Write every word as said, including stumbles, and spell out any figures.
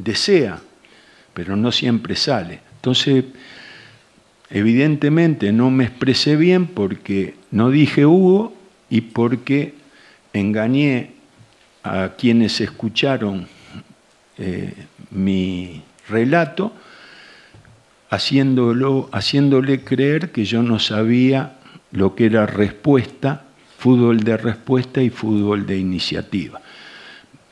desea, pero no siempre sale. Entonces, evidentemente no me expresé bien porque no dije Hugo y porque engañé a quienes escucharon eh, mi relato, haciéndolo, haciéndole creer que yo no sabía lo que era respuesta, fútbol de respuesta y fútbol de iniciativa.